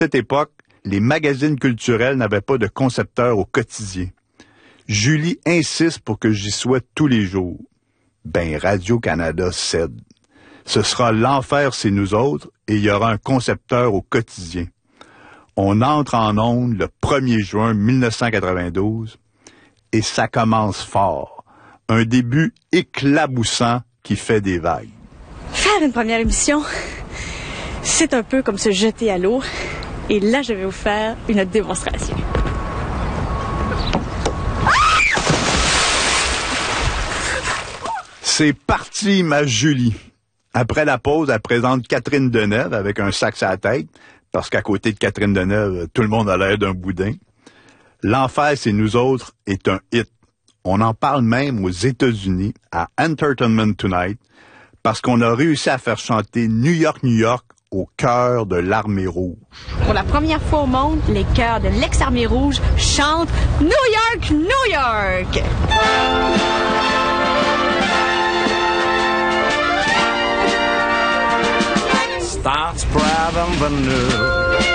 cette époque, les magazines culturels n'avaient pas de concepteur au quotidien. Julie insiste pour que j'y sois tous les jours. Ben, Radio-Canada cède. Ce sera l'enfer, c'est nous autres, et il y aura un concepteur au quotidien. On entre en ondes le 1er juin 1992, et ça commence fort. Un début éclaboussant qui fait des vagues. Faire une première émission, c'est un peu comme se jeter à l'eau. Et là, je vais vous faire une démonstration. C'est parti, ma Julie. Après la pause, elle présente Catherine Deneuve avec un sac sur la tête, parce qu'à côté de Catherine Deneuve, tout le monde a l'air d'un boudin. L'enfer, c'est nous autres est un hit. On en parle même aux États-Unis, à Entertainment Tonight, parce qu'on a réussi à faire chanter New York, New York au cœur de l'Armée rouge. Pour la première fois au monde, les chœurs de l'ex-Armée rouge chantent New York, New York! Start spreading the news.